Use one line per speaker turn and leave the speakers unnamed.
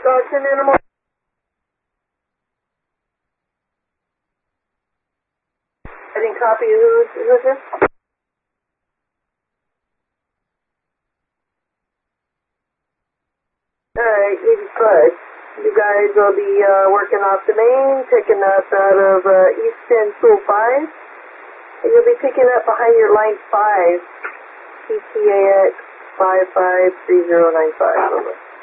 Caution animal. I didn't copy. Who's this? Alright, 85. You guys will be working off the main, picking up out of East 10 5. And you'll be picking up behind your line 5, TTAX 553095. Over.